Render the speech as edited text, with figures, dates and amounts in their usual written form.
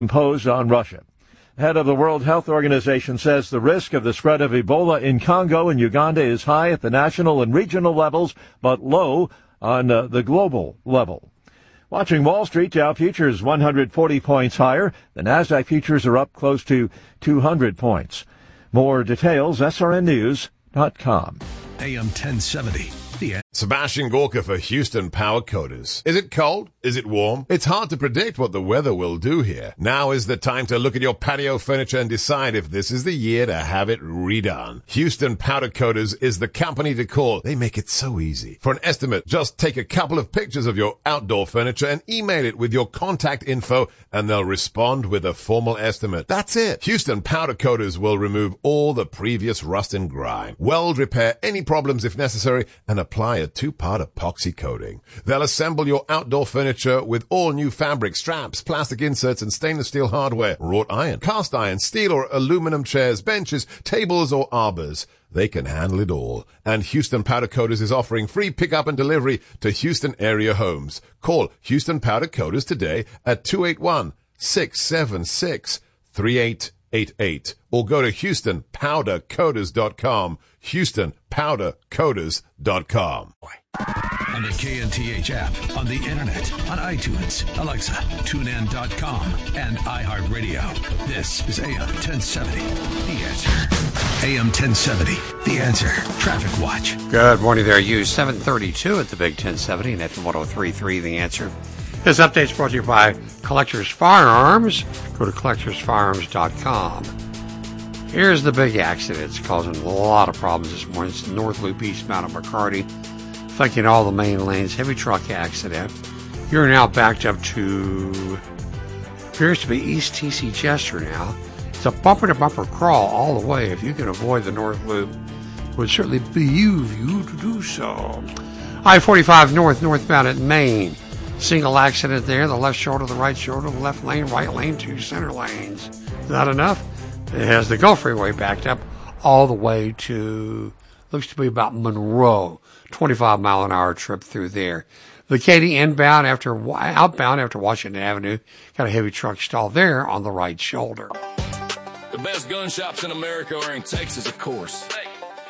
imposed on Russia. Head of the World Health Organization says the risk of the spread of Ebola in Congo and Uganda is high at the national and regional levels, but low on the global level. Watching Wall Street, Dow futures 140 points higher. The Nasdaq futures are up close to 200 points. More details, srnnews.com. AM 1070. Sebastian Gorka for Houston Power Coaters. Is it cold? Is it warm? It's hard to predict what the weather will do here. Now is the time to look at your patio furniture and decide if this is the year to have it redone. Houston Powder Coaters is the company to call. They make it so easy. For an estimate, just take a couple of pictures of your outdoor furniture and email it with your contact info, and they'll respond with a formal estimate. That's it. Houston Powder Coaters will remove all the previous rust and grime, weld repair any problems if necessary, and apply a 2-part epoxy coating. They'll assemble your outdoor furniture with all new fabric, straps, plastic inserts, and stainless steel hardware, wrought iron, cast iron, steel or aluminum chairs, benches, tables, or arbors. They can handle it all. And Houston Powder Coaters is offering free pickup and delivery to Houston area homes. Call Houston Powder Coaters today at 281-676-3888 or go to HoustonPowderCoaters.com. HoustonPowderCoaters.com. On the KNTH app, on the internet, on iTunes, Alexa, TuneIn.com, and iHeartRadio. This is AM 1070, The Answer. AM 1070, The Answer. Traffic Watch. Good morning there, you. 732 at the Big 1070 and FM 103.3, The Answer. This update's brought to you by Collectors Firearms. Go to collectorsfirearms.com. Here's the big accident. It's causing a lot of problems this morning. It's the North Loop eastbound of McCarty, affecting all the main lanes. Heavy truck accident. You're now backed up to, appears to be East TC Chester now. It's a bumper-to-bumper crawl all the way. If you can avoid the North Loop, it would certainly behoove you to do so. I-45 northbound at Maine. Single accident there. The left shoulder, the right shoulder, the left lane, right lane, 2 center lanes. Not enough? It has the Gulf Freeway backed up all the way to, looks to be about Monroe. 25-mile-an-hour trip through there. The Katy outbound after Washington Avenue, got a heavy truck stalled there on the right shoulder. The best gun shops in America are in Texas, of course.